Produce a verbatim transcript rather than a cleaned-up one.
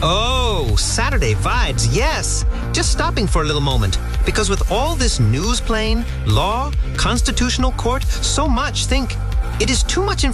Oh, Saturday vibes, yes. Just stopping for a little moment. Because with all this news playing, law, constitutional court, so much, think, it is too much information.